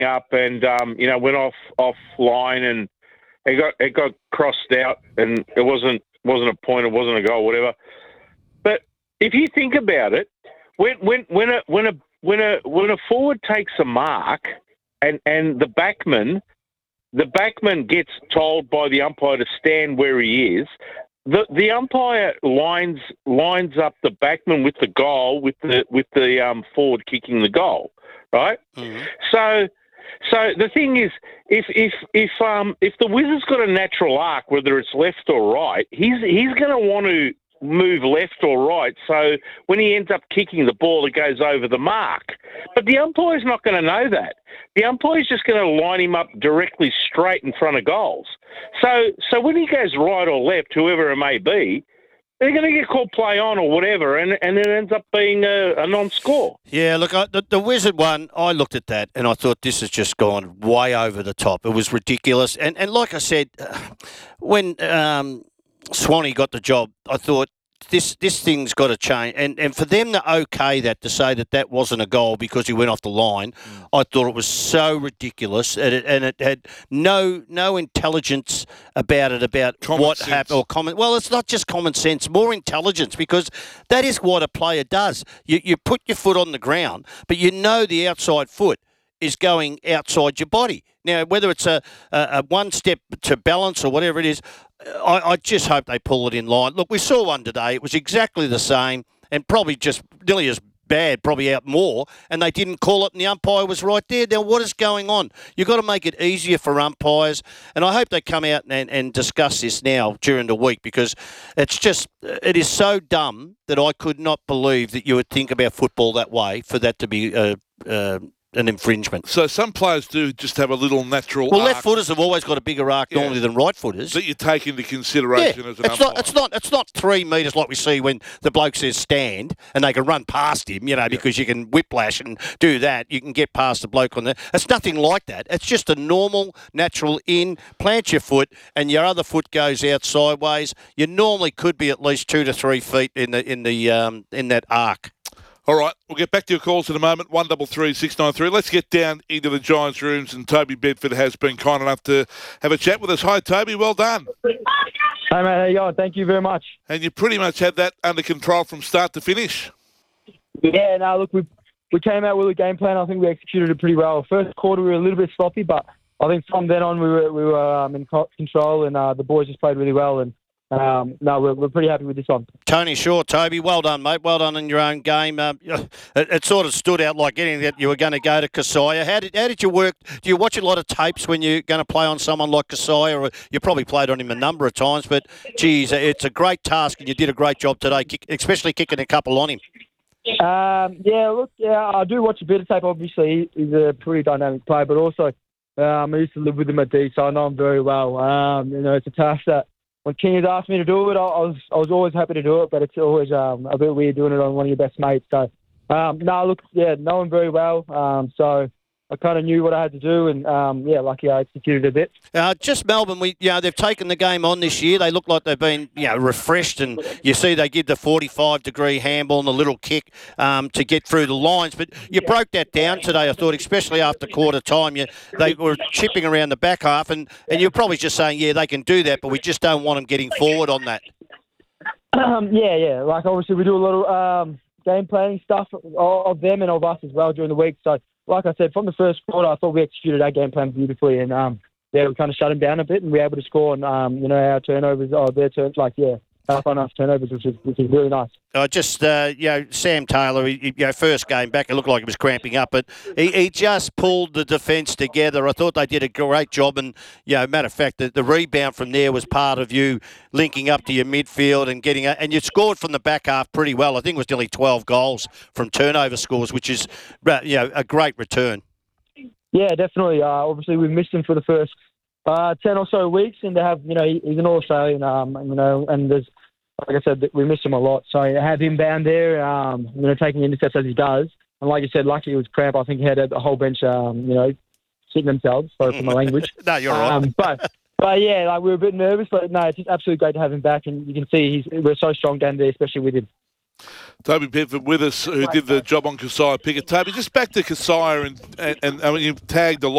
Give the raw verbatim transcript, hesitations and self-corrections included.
up and um, you know went off offline and it got it got crossed out and it wasn't wasn't a point, it wasn't a goal, whatever. But if you think about it, when when when a when a when a when a forward takes a mark and, and the backman the backman gets told by the umpire to stand where he is, the the umpire lines lines up the backman with the goal with the with the um, forward kicking the goal, right? Mm-hmm. So. So the thing is, if if if um if the wizard's got a natural arc, whether it's left or right, he's he's going to want to move left or right. So when he ends up kicking the ball, it goes over the mark. But the umpire's not going to know that. The umpire's just going to line him up directly straight in front of goals. So so when he goes right or left, whoever it may be, they're going to get called play on or whatever, and, and it ends up being a, a non-score. Yeah, look, I, the, the Wizard one, I looked at that and I thought this has just gone way over the top. It was ridiculous. And and like I said, when um, Swanee got the job, I thought, This this thing's got to change, and and for them to okay that, to say that that wasn't a goal because he went off the line, mm. I thought it was so ridiculous, and it, and it had no no intelligence about it, about common what happened or common. Well, it's not just common sense, more intelligence, because that is what a player does. You you put your foot on the ground, but you know the outside foot is going outside your body. Now, whether it's a, a, a one step to balance or whatever it is, I, I just hope they pull it in line. Look, we saw one today. It was exactly the same and probably just nearly as bad, probably out more, and they didn't call it and the umpire was right there. Now, what is going on? You've got to make it easier for umpires, and I hope they come out and, and discuss this now during the week, because it's just, it is so dumb that I could not believe that you would think about football that way for that to be uh, uh, an infringement. So some players do just have a little natural Well, arc left footers have always got a bigger arc yeah. normally than right footers. That you take into consideration yeah. as an it's umpire. Not, it's, not, it's not three metres like we see when the bloke says stand and they can run past him, you know, yeah. because you can whiplash and do that. You can get past the bloke on there. It's nothing like that. It's just a normal, natural in, plant your foot and your other foot goes out sideways. You normally could be at least two to three feet in the in the um, in that arc. All right, we'll get back to your calls in a moment, one double three six nine three. Let's get down into the Giants' rooms, and Toby Bedford has been kind enough to have a chat with us. Hi, Toby, well done. Hey, mate, how you going? Thank you very much. And you pretty much had that under control from start to finish. Yeah, no, look, we we came out with a game plan. I think we executed it pretty well. First quarter, we were a little bit sloppy, but I think from then on, we were we were um, in control, and uh, the boys just played really well, and Um, no, we're, we're pretty happy with this one. Tony Shaw, Toby, well done, mate. Well done in your own game. Um, it, it sort of stood out like anything that you were going to go to Kasaya. How did how did you work? Do you watch a lot of tapes when you're going to play on someone like Kasaya? Or you probably played on him a number of times, but, geez, it's a great task, and you did a great job today, kick, especially kicking a couple on him. Um, yeah, look, yeah, I do watch a bit of tape, obviously. He's a pretty dynamic player, but also um, I used to live with him at D, so I know him very well. Um, you know, it's a task that when King has asked me to do it, I, I was I was always happy to do it, but it's always um, a bit weird doing it on one of your best mates. So, um, no, look, yeah, know him very well. Um, so I kind of knew what I had to do, and um, yeah, lucky I executed a bit. Uh, just Melbourne, we you know they've taken the game on this year. They look like they've been you know refreshed, and you see they give the forty-five degree handball and the little kick um, to get through the lines. But you broke that down today, I thought, especially after quarter time. You they were chipping around the back half, and, and you're probably just saying, yeah, they can do that, but we just don't want them getting forward on that. Um, yeah, yeah. Like obviously we do a lot of um, game planning stuff of them and of us as well during the week. So. Like I said, from the first quarter, I thought we executed our game plan beautifully, and um, yeah, we kind of shut them down a bit, and we were able to score on um, you know our turnovers, or their turns, like yeah, half on us turnovers, which is which is really nice. Uh, just uh, you know, Sam Taylor, he, you know, first game back, it looked like he was cramping up, but he, he just pulled the defence together. I thought they did a great job, and you know, matter of fact, the, the rebound from there was part of you linking up to your midfield and getting, a, and you scored from the back half pretty well. I think it was nearly twelve goals from turnover scores, which is you know a great return. Yeah, definitely. Uh, obviously, we missed him for the first uh, ten or so weeks, and to have you know he's an All-Australian, um, you know, and there's. Like I said, we missed him a lot. So to have him down there, um, you know, taking intercepts as he does. And like you said, lucky it was cramp. I think he had a, a whole bench, um, you know, sitting themselves. Sorry for my language. No, you're right. Um, but, but yeah, like we were a bit nervous. But no, it's just absolutely great to have him back. And you can see he's, we're so strong down there, especially with him. Toby Bedford with us, who did the job on Keziah Pickett. Toby, just back to Keziah, and, and, and I mean, you tagged a lot.